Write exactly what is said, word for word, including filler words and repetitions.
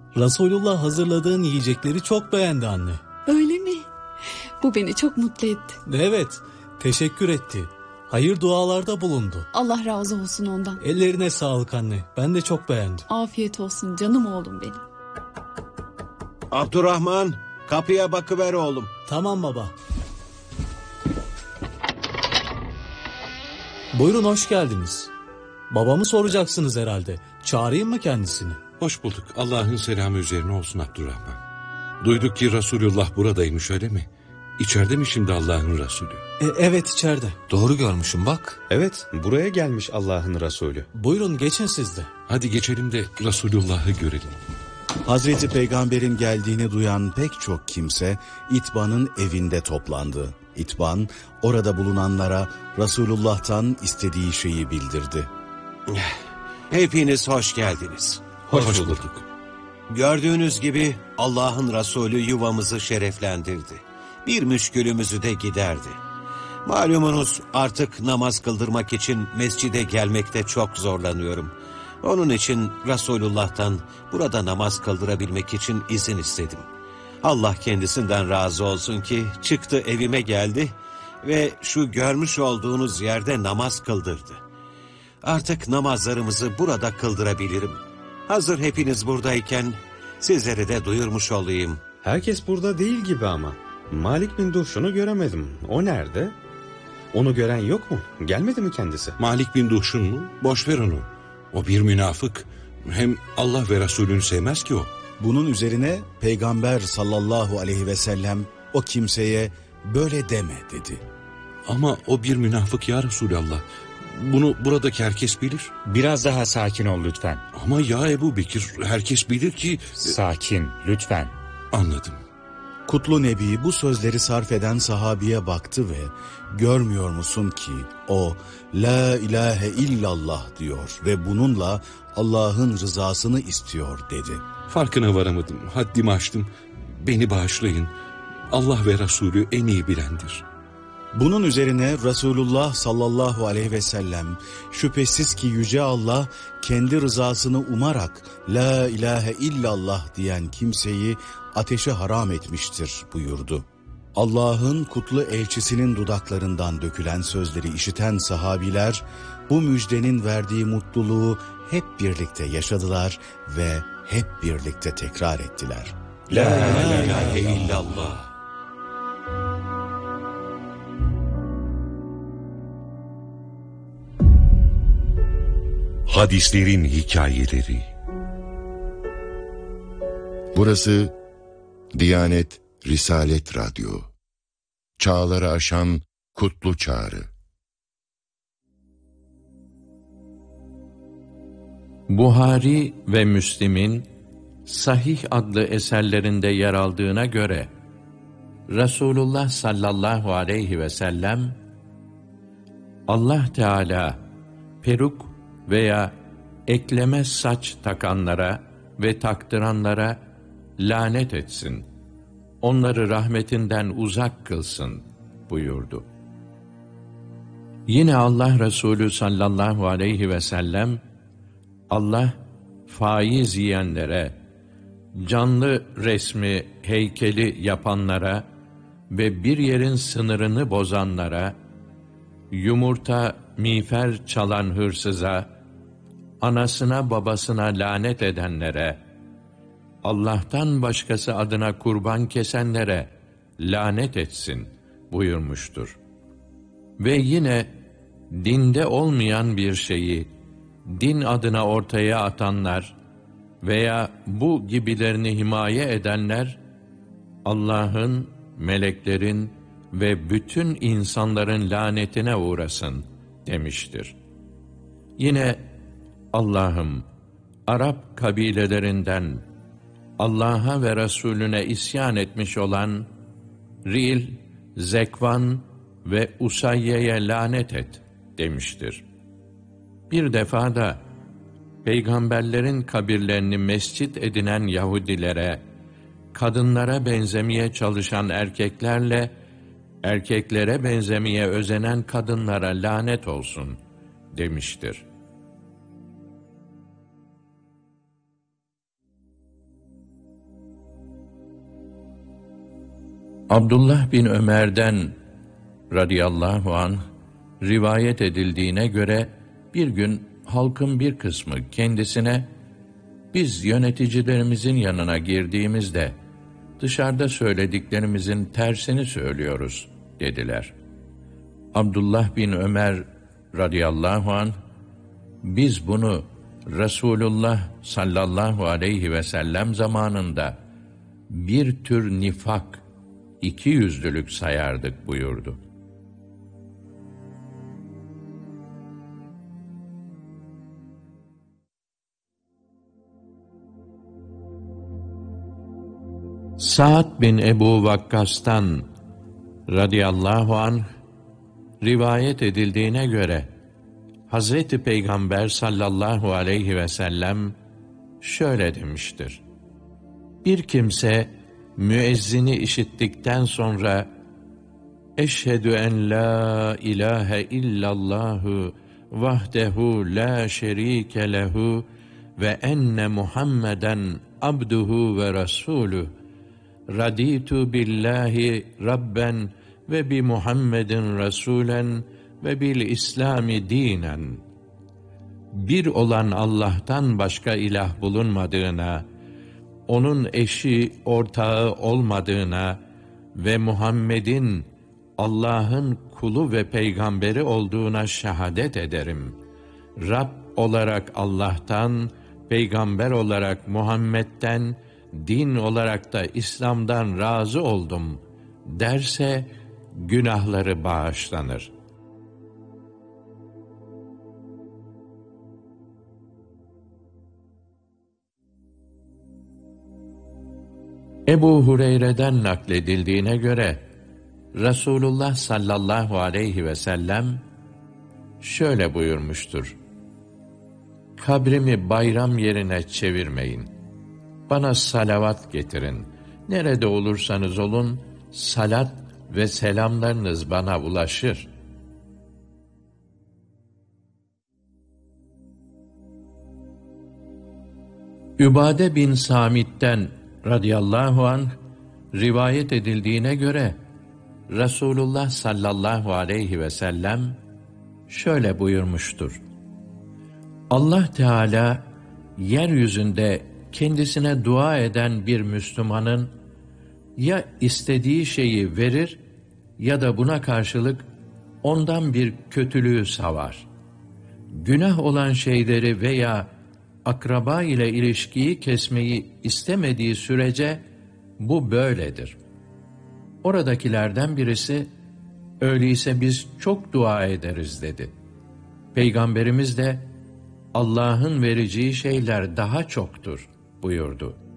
Resulullah hazırladığın yiyecekleri çok beğendi anne. Öyle mi? Bu beni çok mutlu etti. Evet, teşekkür etti. Hayır dualarda bulundu. Allah razı olsun ondan. Ellerine sağlık anne. Ben de çok beğendim. Afiyet olsun canım oğlum benim. Abdurrahman, kapıya bakıver oğlum. Tamam baba. Buyurun, hoş geldiniz. Babamı soracaksınız herhalde. Çağırayım mı kendisini? Hoş bulduk. Allah'ın selamı üzerine olsun Abdurrahman. Duyduk ki Resulullah buradaymış, öyle mi? İçeride mi şimdi Allah'ın Resulü? E, evet, içeride. Doğru görmüşüm bak. Evet, buraya gelmiş Allah'ın Resulü. Buyurun, geçin siz de. Hadi geçelim de Resulullah'ı görelim. Hazreti Peygamber'in geldiğini duyan pek çok kimse İtban'ın evinde toplandı. İtban orada bulunanlara Resulullah'tan istediği şeyi bildirdi. Hepiniz hoş geldiniz. Hoş, hoş bulduk. bulduk. Gördüğünüz gibi Allah'ın Resulü yuvamızı şereflendirdi. Bir müşkülümüzü de giderdi. Malumunuz artık namaz kıldırmak için mescide gelmekte çok zorlanıyorum. Onun için Resulullah'tan burada namaz kıldırabilmek için izin istedim. Allah kendisinden razı olsun ki çıktı, evime geldi ve şu görmüş olduğunuz yerde namaz kıldırdı. Artık namazlarımızı burada kıldırabilirim. Hazır hepiniz buradayken sizlere de duyurmuş olayım. Herkes burada değil gibi ama. Malik bin Duhşun'u göremedim. O nerede? Onu gören yok mu? Gelmedi mi kendisi? Malik bin Duhşun mu? Boş ver onu. O bir münafık. Hem Allah ve Resulünü sevmez ki o. Bunun üzerine Peygamber sallallahu aleyhi ve sellem o kimseye böyle deme dedi. Ama o bir münafık ya Resulallah. Bunu buradaki herkes bilir. Biraz daha sakin ol lütfen. Ama ya Ebu Bekir, herkes bilir ki... Sakin lütfen. Anladım. Kutlu Nebi bu sözleri sarf eden sahabiye baktı ve görmüyor musun ki o la ilahe illallah diyor ve bununla Allah'ın rızasını istiyor dedi. Farkına varamadım, haddimi aştım. Beni bağışlayın. Allah ve Resulü en iyi bilendir. Bunun üzerine Resulullah sallallahu aleyhi ve sellem şüphesiz ki Yüce Allah kendi rızasını umarak la ilahe illallah diyen kimseyi ateşe haram etmiştir buyurdu. Allah'ın kutlu elçisinin dudaklarından dökülen sözleri işiten sahabiler bu müjdenin verdiği mutluluğu hep birlikte yaşadılar ve hep birlikte tekrar ettiler. La ilahe illallah. Hadislerin hikayeleri. Burası Diyanet Risalet Radyo. Çağları aşan kutlu çağrı. Buhari ve Müslim'in Sahih adlı eserlerinde yer aldığına göre Resulullah sallallahu aleyhi ve sellem Allah Teala peruk veya ekleme saç takanlara ve taktıranlara lanet etsin, onları rahmetinden uzak kılsın buyurdu. Yine Allah Resulü sallallahu aleyhi ve sellem, Allah faiz yiyenlere, canlı resmi, heykeli yapanlara ve bir yerin sınırını bozanlara, yumurta, miğfer çalan hırsıza, anasına babasına lanet edenlere, Allah'tan başkası adına kurban kesenlere lanet etsin buyurmuştur. Ve yine dinde olmayan bir şeyi din adına ortaya atanlar veya bu gibilerini himaye edenler, Allah'ın, meleklerin ve bütün insanların lanetine uğrasın demiştir. Yine Allah'ım, Arap kabilelerinden Allah'a ve Resulüne isyan etmiş olan Ril, Zekvan ve Usayye'ye lanet et demiştir. Bir defa da peygamberlerin kabirlerini mescit edinen Yahudilere, kadınlara benzemeye çalışan erkeklerle erkeklere benzemeye özenen kadınlara lanet olsun demiştir. Abdullah bin Ömer'den radıyallahu anh rivayet edildiğine göre bir gün halkın bir kısmı kendisine biz yöneticilerimizin yanına girdiğimizde dışarıda söylediklerimizin tersini söylüyoruz dediler. Abdullah bin Ömer radıyallahu anh biz bunu Resulullah sallallahu aleyhi ve sellem zamanında bir tür nifak, ikiyüzlülük sayardık buyurdu. Sa'd bin Ebu Vakkas'tan radıyallahu anh rivayet edildiğine göre Hazreti Peygamber sallallahu aleyhi ve sellem şöyle demiştir: bir kimse müezzini işittikten sonra eşhedü en la ilahe illallahu vahdehu la şerike lehu ve enne Muhammeden abduhu ve rasuluh raditu billahi rabben ve bi Muhammedin rasulen ve bil İslami dinen. Bir olan Allah'tan başka ilah bulunmadığına, onun eşi, ortağı olmadığına ve Muhammed'in Allah'ın kulu ve peygamberi olduğuna şehadet ederim. Rab olarak Allah'tan, peygamber olarak Muhammed'den, din olarak da İslam'dan razı oldum derse günahları bağışlanır. Ebu Hureyre'den nakledildiğine göre Resulullah sallallahu aleyhi ve sellem şöyle buyurmuştur: kabrimi bayram yerine çevirmeyin. Bana salavat getirin. Nerede olursanız olun, salat ve selamlarınız bana ulaşır. Übade bin Samit'ten radıyallahu anh rivayet edildiğine göre Resulullah sallallahu aleyhi ve sellem şöyle buyurmuştur: Allah Teala yeryüzünde kendisine dua eden bir Müslümanın ya istediği şeyi verir ya da buna karşılık ondan bir kötülüğü savar. Günah olan şeyleri veya akraba ile ilişkiyi kesmeyi istemediği sürece bu böyledir. Oradakilerden birisi, öyleyse biz çok dua ederiz dedi. Peygamberimiz de Allah'ın vereceği şeyler daha çoktur buyurdu.